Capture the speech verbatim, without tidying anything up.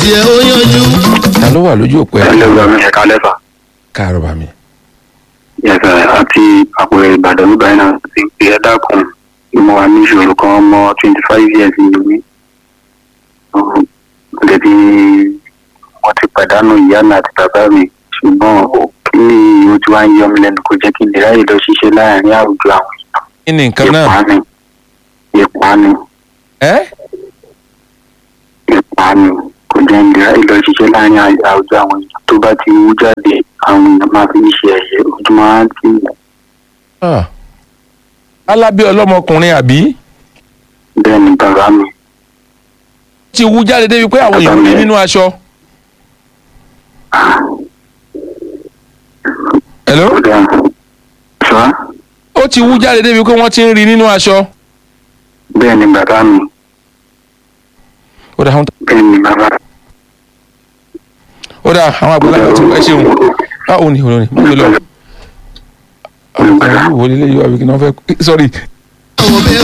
tiẹ̀ ó yanjú. ta ló wà lójú òpó ẹ. ẹ lè gba mi ẹ̀ka lẹ́fà. káàárọ̀ bá mi. yẹ̀sẹ̀ àti àpòrẹ̀ ìbàdàn nígbà yẹn náà ti pè é dákun mo wà ní ìṣòro kan ọmọ twenty five years ní mi. lẹ́bi wọ́n ti pàdánù ìyá mi àti bàbá mi ṣùgbọ́n kí ni o ti wá ń yọ mi lẹ́nu kó jẹ́ kí n lè ráyè lọ ṣiṣẹ́ láàrin àwùjọ àwọn èèyàn. kí ni nǹkan náà. ìpani ìpani ẹ. ìpani kò jẹ́ ń lè ráyè lọ ṣiṣẹ́ láàrin àwùjọ àwọn èèyàn tó bá ti wú jáde àwọn èèyàn máa fi ń ṣe ẹ̀yẹ ojúmọ́ á ti. Ah. alábí ọlọ́mọkùnrin àbí. bẹ́ẹ̀ ni bàbá mi. ti wú jáde débi pé àwọn èèyàn rí nínú aṣọ. hello. sọ. ó ti wú jáde débi pé wọ́n ti ń rí nínú aṣọ. bẹ́ẹ̀ ni bàbá mi. ó dà bẹ́ẹ̀ ni bàbá. ó dà àwọn àgbàlagbà tí ẹ ṣeun. báwo ni òun ni mo gbé lọ. àwọn àgbàlagbà wo lè lè yọ àbíkí náà fẹ́ sorry.